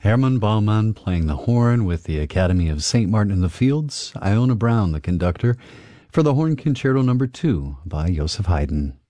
Hermann Baumann playing the horn with the Academy of St. Martin in the Fields, Iona Brown, the conductor, for the Horn Concerto No. 2 by Joseph Haydn.